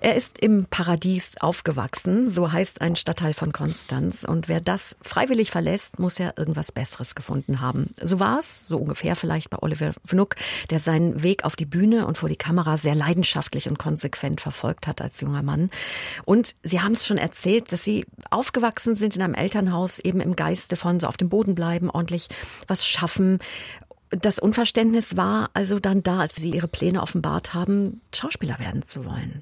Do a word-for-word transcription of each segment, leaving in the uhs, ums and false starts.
Er ist im Paradies aufgewachsen, so heißt ein Stadtteil von Konstanz. Und wer das freiwillig verlässt, muss ja irgendwas Besseres gefunden haben. So war es, so ungefähr vielleicht bei Oliver Fnuck, der seinen Weg auf die Bühne und vor die Kamera sehr leidenschaftlich und konsequent verfolgt hat als junger Mann. Und Sie haben es schon erzählt, dass Sie aufgewachsen sind in einem Elternhaus, eben im Geiste von so auf dem Boden bleiben, ordentlich was schaffen. Das Unverständnis war also dann da, als Sie Ihre Pläne offenbart haben, Schauspieler werden zu wollen.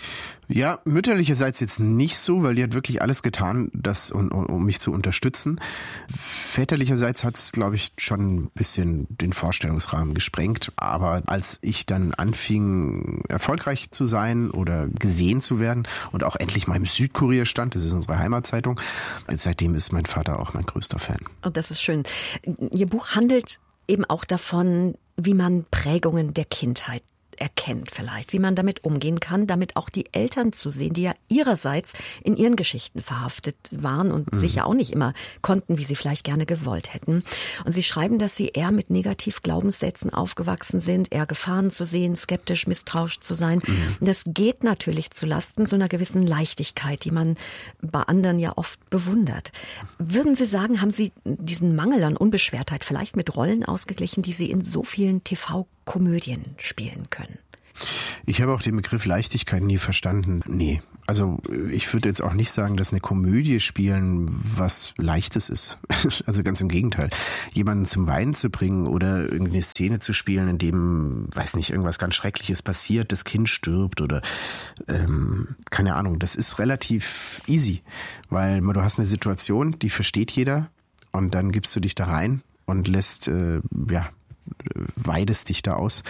Ja, mütterlicherseits jetzt nicht so, weil die hat wirklich alles getan, das, um, um mich zu unterstützen. Väterlicherseits hat es, glaube ich, schon ein bisschen den Vorstellungsrahmen gesprengt. Aber als ich dann anfing, erfolgreich zu sein oder gesehen zu werden und auch endlich mal im Südkurier stand, das ist unsere Heimatzeitung, seitdem ist mein Vater auch mein größter Fan. Und das ist schön. Ihr Buch handelt eben auch davon, wie man Prägungen der Kindheit erkennt vielleicht, wie man damit umgehen kann, damit auch die Eltern zu sehen, die ja ihrerseits in ihren Geschichten verhaftet waren und mhm. sicher auch nicht immer konnten, wie sie vielleicht gerne gewollt hätten. Und Sie schreiben, dass Sie eher mit Negativ-Glaubenssätzen aufgewachsen sind, eher Gefahren zu sehen, skeptisch, misstrauisch zu sein. Mhm. Und das geht natürlich zu Lasten so einer gewissen Leichtigkeit, die man bei anderen ja oft bewundert. Würden Sie sagen, haben Sie diesen Mangel an Unbeschwertheit vielleicht mit Rollen ausgeglichen, die Sie in so vielen T V-Komödien spielen können? Ich habe auch den Begriff Leichtigkeit nie verstanden. Nee, also ich würde jetzt auch nicht sagen, dass eine Komödie spielen was Leichtes ist. Also ganz im Gegenteil. Jemanden zum Weinen zu bringen oder irgendeine Szene zu spielen, in dem, weiß nicht, irgendwas ganz Schreckliches passiert, das Kind stirbt oder ähm, keine Ahnung, das ist relativ easy, weil du hast eine Situation, die versteht jeder und dann gibst du dich da rein und lässt, äh, ja, weidest dich da aus.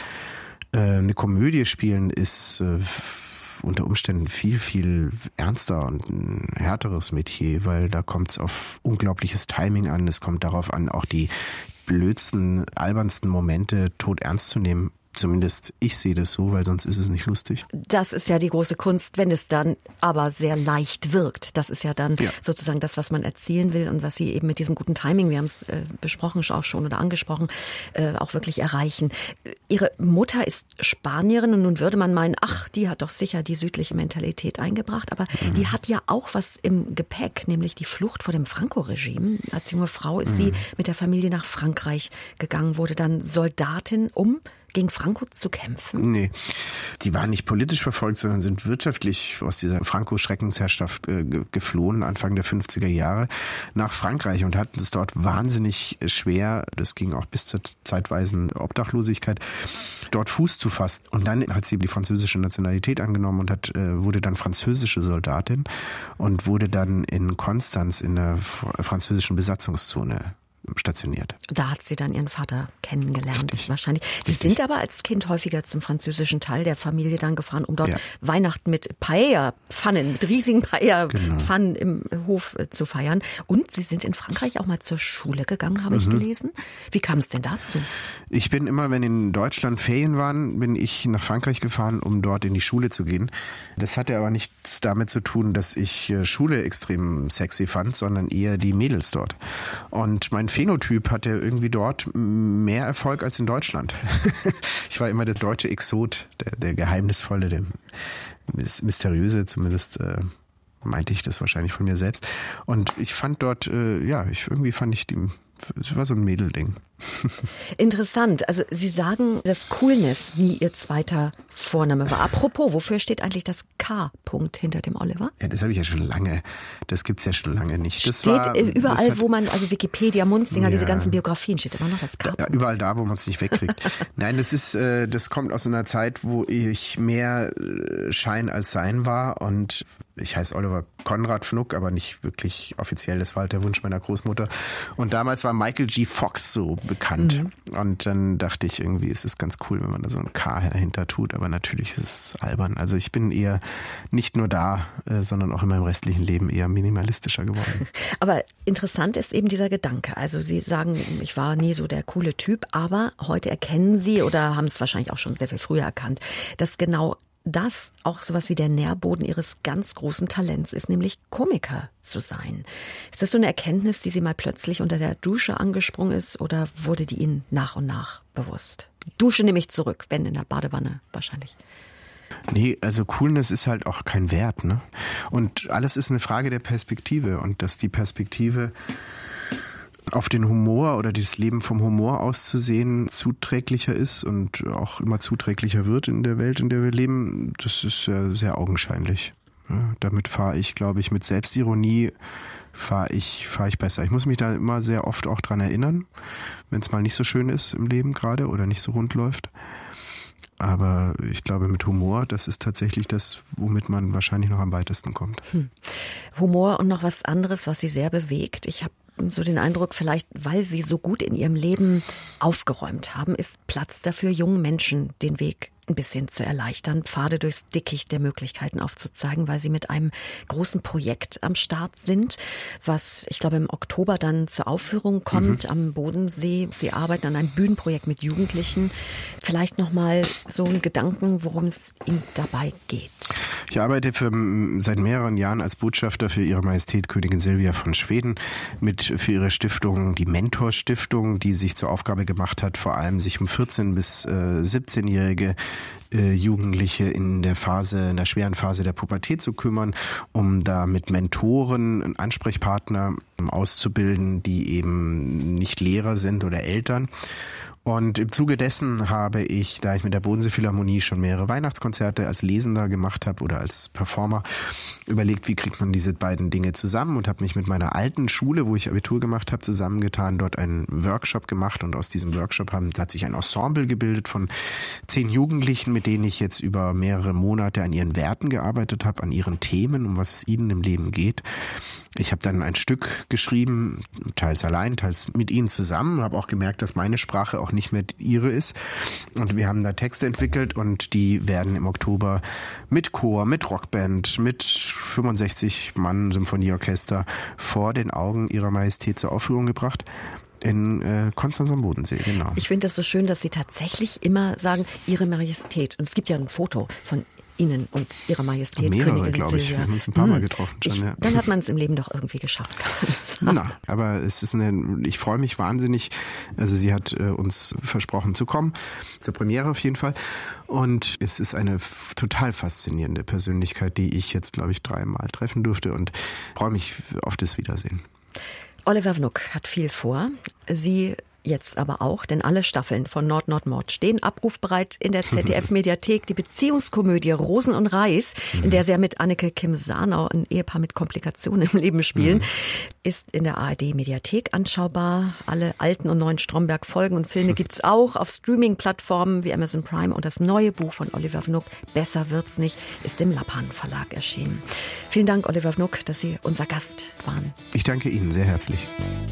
Eine Komödie spielen ist äh, unter Umständen viel, viel ernster und ein härteres Metier, weil da kommt es auf unglaubliches Timing an. Es kommt darauf an, auch die blödsten, albernsten Momente tot ernst zu nehmen. Zumindest ich sehe das so, weil sonst ist es nicht lustig. Das ist ja die große Kunst, wenn es dann aber sehr leicht wirkt. Das ist ja dann ja. sozusagen das, was man erzielen will und was Sie eben mit diesem guten Timing, wir haben es äh, besprochen auch schon oder angesprochen, äh, auch wirklich erreichen. Ihre Mutter ist Spanierin und nun würde man meinen, ach, die hat doch sicher die südliche Mentalität eingebracht, aber mhm. die hat ja auch was im Gepäck, nämlich die Flucht vor dem Franco-Regime. Als junge Frau ist mhm. sie mit der Familie nach Frankreich gegangen, wurde dann Soldatin, um gegen Franco zu kämpfen? Nee, die waren nicht politisch verfolgt, sondern sind wirtschaftlich aus dieser Franco-Schreckensherrschaft äh, geflohen, Anfang der fünfziger Jahre, nach Frankreich und hatten es dort wahnsinnig schwer, das ging auch bis zur zeitweisen Obdachlosigkeit, dort Fuß zu fassen. Und dann hat sie die französische Nationalität angenommen und hat, äh, wurde dann französische Soldatin und wurde dann in Konstanz in der fr- französischen Besatzungszone stationiert. Da hat sie dann ihren Vater kennengelernt, Richtig. wahrscheinlich. Sie Richtig. sind aber als Kind häufiger zum französischen Teil der Familie dann gefahren, um dort ja. Weihnachten mit Paella-Pfannen, mit riesigen Paella-Pfannen genau. im Hof äh, zu feiern. Und Sie sind in Frankreich auch mal zur Schule gegangen, habe mhm. ich gelesen. Wie kam es denn dazu? Ich bin immer, wenn in Deutschland Ferien waren, bin ich nach Frankreich gefahren, um dort in die Schule zu gehen. Das hatte aber nichts damit zu tun, dass ich Schule extrem sexy fand, sondern eher die Mädels dort. Und mein Phänotyp hatte irgendwie dort mehr Erfolg als in Deutschland. Ich war immer der deutsche Exot, der, der Geheimnisvolle, der Mysteriöse, zumindest äh, meinte ich das wahrscheinlich von mir selbst. Und ich fand dort, äh, ja, ich irgendwie fand ich die, es war so ein Mädelding. Interessant. Also Sie sagen, dass Coolness nie Ihr zweiter Vorname war. Apropos, wofür steht eigentlich das K-Punkt hinter dem Oliver? Ja, das habe ich ja schon lange. Das gibt's ja schon lange nicht. Das steht war, überall, das hat, wo man, also Wikipedia, Munzinger, ja, diese ganzen Biografien, steht immer noch das K-Punkt. Ja, überall da, wo man es nicht wegkriegt. Nein, das ist, äh, das kommt aus einer Zeit, wo ich mehr Schein als Sein war und ich heiße Oliver Konrad Fnuck, aber nicht wirklich offiziell. Das war halt der Wunsch meiner Großmutter. Und damals war Michael G. Fox so bekannt. Mhm. Und dann dachte ich irgendwie, es ist ganz cool, wenn man da so ein K dahinter tut. Aber natürlich ist es albern. Also ich bin eher nicht nur da, äh, sondern auch in meinem restlichen Leben eher minimalistischer geworden. Aber interessant ist eben dieser Gedanke. Also Sie sagen, ich war nie so der coole Typ, aber heute erkennen Sie oder haben es wahrscheinlich auch schon sehr viel früher erkannt, dass genau das auch sowas wie der Nährboden Ihres ganz großen Talents ist, nämlich Komiker zu sein. Ist das so eine Erkenntnis, die Sie mal plötzlich unter der Dusche angesprungen ist oder wurde die Ihnen nach und nach bewusst? Die Dusche nehme ich zurück, wenn in der Badewanne wahrscheinlich. Nee, also Coolness ist halt auch kein Wert, ne? Und alles ist eine Frage der Perspektive und dass die Perspektive auf den Humor oder das Leben vom Humor auszusehen zuträglicher ist und auch immer zuträglicher wird in der Welt, in der wir leben, das ist sehr, sehr augenscheinlich. Ja, damit fahre ich, glaube ich, mit Selbstironie fahre ich, fahre ich besser. Ich muss mich da immer sehr oft auch dran erinnern, wenn es mal nicht so schön ist im Leben gerade oder nicht so rund läuft. Aber ich glaube, mit Humor, das ist tatsächlich das, womit man wahrscheinlich noch am weitesten kommt. Hm. Humor und noch was anderes, was Sie sehr bewegt. Ich habe so den Eindruck, vielleicht weil Sie so gut in Ihrem Leben aufgeräumt haben, ist Platz dafür, jungen Menschen den Weg ein bisschen zu erleichtern, Pfade durchs Dickicht der Möglichkeiten aufzuzeigen, weil Sie mit einem großen Projekt am Start sind, was, ich glaube, im Oktober dann zur Aufführung kommt, mhm. am Bodensee. Sie arbeiten an einem Bühnenprojekt mit Jugendlichen. Vielleicht noch mal so ein Gedanken, worum es Ihnen dabei geht. Ich arbeite für, seit mehreren Jahren als Botschafter für Ihre Majestät Königin Silvia von Schweden mit für ihre Stiftung, die Mentor-Stiftung, die sich zur Aufgabe gemacht hat, vor allem sich um vierzehn- bis siebzehnjährige äh, Jugendliche in der Phase, in der schweren Phase der Pubertät zu kümmern, um da mit Mentoren, Ansprechpartner auszubilden, die eben nicht Lehrer sind oder Eltern. Und im Zuge dessen habe ich, da ich mit der Bodensee Philharmonie schon mehrere Weihnachtskonzerte als Lesender gemacht habe oder als Performer, überlegt, wie kriegt man diese beiden Dinge zusammen und habe mich mit meiner alten Schule, wo ich Abitur gemacht habe, zusammengetan, dort einen Workshop gemacht und aus diesem Workshop haben, hat sich ein Ensemble gebildet von zehn Jugendlichen, mit denen ich jetzt über mehrere Monate an ihren Werten gearbeitet habe, an ihren Themen, um was es ihnen im Leben geht. Ich habe dann ein Stück geschrieben, teils allein, teils mit ihnen zusammen, habe auch gemerkt, dass meine Sprache auch nicht mehr ihre ist. Und wir haben da Texte entwickelt und die werden im Oktober mit Chor, mit Rockband, mit fünfundsechzig Mann Symphonieorchester vor den Augen ihrer Majestät zur Aufführung gebracht. In äh, Konstanz am Bodensee, genau. Ich finde das so schön, dass Sie tatsächlich immer sagen, Ihre Majestät. Und es gibt ja ein Foto von Ihnen und Ihrer Majestät, mehrere, Königin glaube ich. Silvia. Wir haben uns ein paar hm. Mal getroffen schon, ich, ja. Dann hat man es im Leben doch irgendwie geschafft, kann man sagen. Na, aber es ist eine, ich freue mich wahnsinnig. Also sie hat äh, uns versprochen zu kommen, zur Premiere auf jeden Fall. Und es ist eine f- total faszinierende Persönlichkeit, die ich jetzt, glaube ich, dreimal treffen durfte und freue mich auf das Wiedersehen. Oliver Wnuck hat viel vor. Sie jetzt aber auch, denn alle Staffeln von Nord Nord Mord stehen abrufbereit in der Z D F-Mediathek. Die Beziehungskomödie Rosen und Reis, in der sie ja mit Anneke Kim-Sarnau, ein Ehepaar mit Komplikationen im Leben spielen, mhm. ist in der A R D-Mediathek anschaubar. Alle alten und neuen Stromberg-Folgen und Filme gibt's auch auf Streaming-Plattformen wie Amazon Prime. Und das neue Buch von Oliver Wnuck, Besser wird's nicht, ist im Lappan Verlag erschienen. Vielen Dank, Oliver Wnuck, dass Sie unser Gast waren. Ich danke Ihnen sehr herzlich.